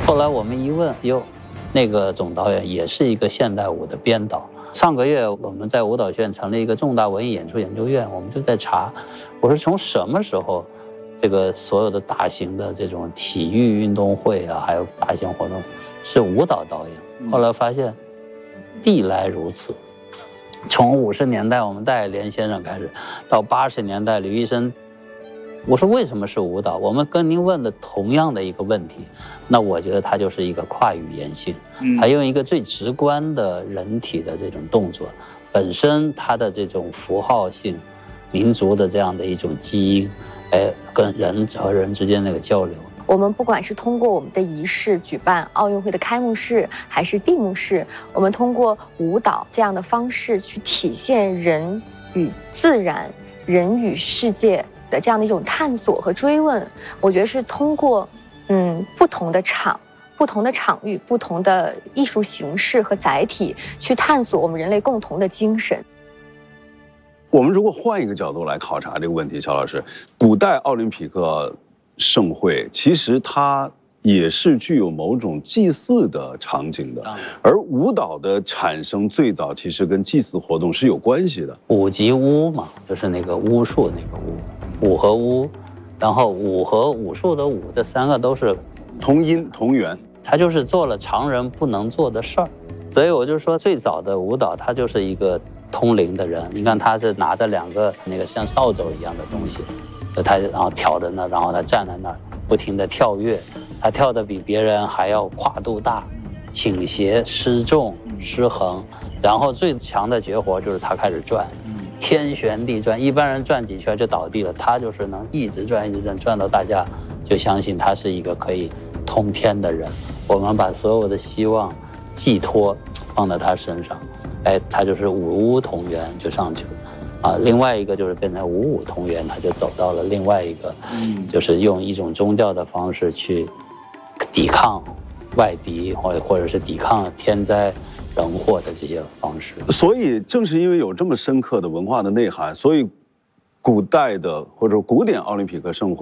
后来我们一问，哟，那个总导演也是一个现代舞的编导。上个月我们在舞蹈学院成立一个重大文艺演出研究院，我们就在查，我说从什么时候，这个所有的大型的这种体育运动会啊，还有大型活动，是舞蹈导演。后来发现，历来如此。从50年代我们戴连先生开始，到80年代吕医生。我说为什么是舞蹈？我们跟您问的同样的一个问题，那我觉得它就是一个跨语言性，它用一个最直观的人体的这种动作，本身它的这种符号性、民族的这样的一种基因，跟人和人之间那个交流。 我们不管是通过我们的仪式举办奥运会的开幕式，还是闭幕式，我们通过舞蹈这样的方式去体现人与自然、人与世界的这样的一种探索和追问，我觉得是通过不同的场域、不同的艺术形式和载体去探索我们人类共同的精神。 我们如果换一个角度来考察这个问题，乔老师，古代奥林匹克盛会其实它也是具有某种祭祀的场景的，而舞蹈的产生最早其实跟祭祀活动是有关系的。 舞及巫嘛，就是那个巫术那个巫，舞和巫，然后武和武术的武，这3个都是同音同源， 他就是做了常人不能做的事儿。所以我就说，最早的舞蹈他就是一个通灵的人。你看他是拿着2个那个像扫帚一样的东西，他然后挑着那，然后他站在那儿不停地跳跃，他跳得比别人还要跨度大，倾斜、失重、失衡，然后最强的绝活就是他开始转，天旋地转，一般人转几圈就倒地了，他就是能一直转一直转，转到大家就相信他是一个可以通天的人。我们把所有的希望寄托放在他身上，他就是舞巫同源就上去了。另外一个就是变成五武同源，他就走到了另外一个，就是用一种宗教的方式去抵抗外敌，或者是抵抗天灾人祸的这些方式。 所以正是因为有这么深刻的文化的内涵，所以古代的或者古典奥林匹克盛会